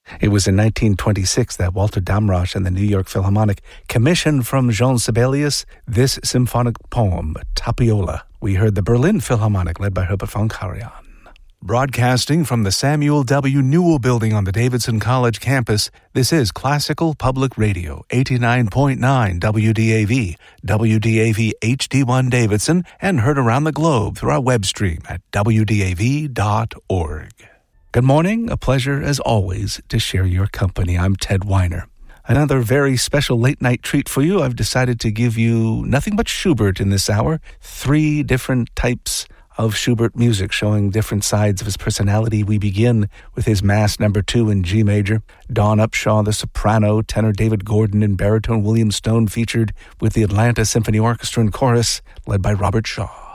It was in 1926 that Walter Damrosch and the New York Philharmonic commissioned from Jean Sibelius this symphonic poem, Tapiola. We heard the Berlin Philharmonic led by Herbert von Karajan. Broadcasting from the Samuel W. Newell Building on the Davidson College campus, this is Classical Public Radio, 89.9 WDAV, WDAV HD1 Davidson, and heard around the globe through our web stream at wdav.org. Good morning. A pleasure, as always, to share your company. I'm Ted Weiner. Another very special late-night treat for you. I've decided to give you nothing but Schubert in this hour. 3 different types of Schubert music showing different sides of his personality. We begin with his Mass No. 2 in G major. Dawn Upshaw, the soprano, tenor David Gordon, and baritone William Stone featured with the Atlanta Symphony Orchestra and Chorus, led by Robert Shaw.